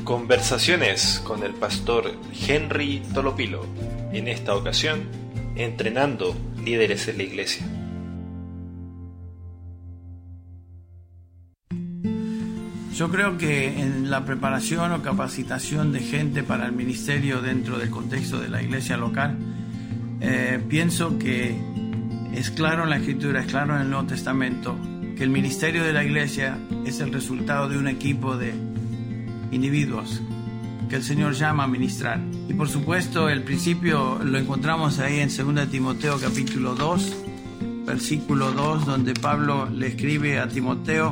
Conversaciones con el pastor Henry Tolopilo, en esta ocasión, entrenando líderes en la iglesia. Yo creo que en la preparación o capacitación de gente para el ministerio dentro del contexto de la iglesia local, pienso que es claro en la Escritura, es claro en el Nuevo Testamento, que el ministerio de la iglesia es el resultado de un equipo de individuos que el Señor llama a ministrar. Y por supuesto el principio lo encontramos ahí en 2 Timoteo capítulo 2, versículo 2, donde Pablo le escribe a Timoteo,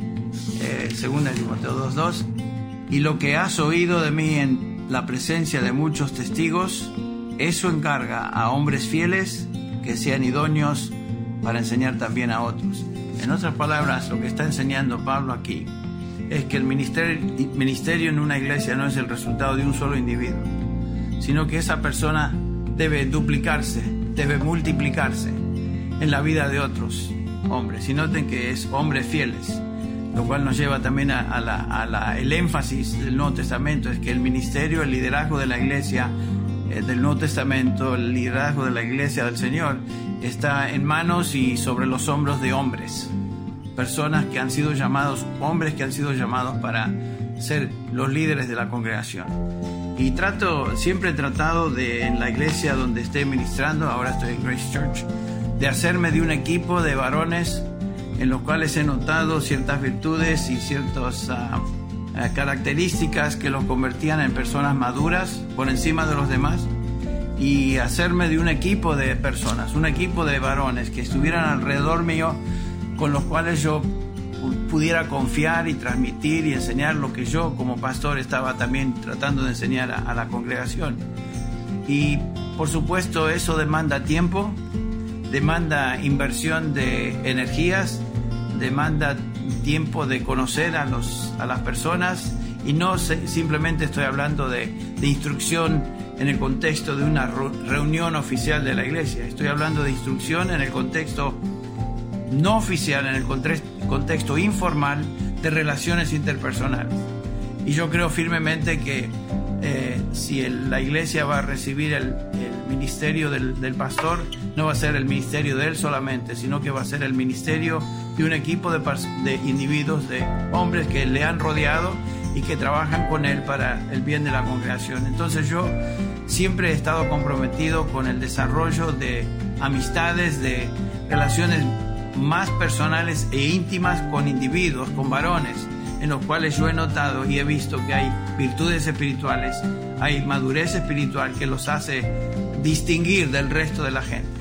2 Timoteo 2:2, y lo que has oído de mí en la presencia de muchos testigos, eso encarga a hombres fieles que sean idóneos para enseñar también a otros. En otras palabras, lo que está enseñando Pablo aquí es que el ministerio en una iglesia no es el resultado de un solo individuo, sino que esa persona debe duplicarse, debe multiplicarse en la vida de otros hombres. Y noten que es hombres fieles, lo cual nos lleva también el énfasis del Nuevo Testamento, es que el ministerio, el liderazgo de la iglesia del Nuevo Testamento, el liderazgo de la iglesia del Señor, está en manos y sobre los hombros de hombres, personas que han sido llamados, hombres que han sido llamados para ser los líderes de la congregación. Y siempre he tratado de, en la iglesia donde esté ministrando, ahora estoy en Grace Church, de hacerme de un equipo de varones en los cuales he notado ciertas virtudes y ciertas características que los convertían en personas maduras por encima de los demás, y hacerme de un equipo de personas, un equipo de varones que estuvieran alrededor mío, con los cuales yo pudiera confiar y transmitir y enseñar lo que yo como pastor estaba también tratando de enseñar a la congregación. Y por supuesto eso demanda tiempo, demanda inversión de energías, demanda tiempo de conocer a las personas, y no simplemente estoy hablando de instrucción en el contexto de una reunión oficial de la iglesia. Estoy hablando de instrucción en el contexto no oficial, en el contexto informal de relaciones interpersonales. Y yo creo firmemente que si la iglesia va a recibir el ministerio del pastor, no va a ser el ministerio de él solamente, sino que va a ser el ministerio de un equipo de individuos, de hombres que le han rodeado y que trabajan con él para el bien de la congregación. Entonces yo siempre he estado comprometido con el desarrollo de amistades, de relaciones más personales e íntimas con individuos, con varones, en los cuales yo he notado y he visto que hay virtudes espirituales, hay madurez espiritual que los hace distinguir del resto de la gente.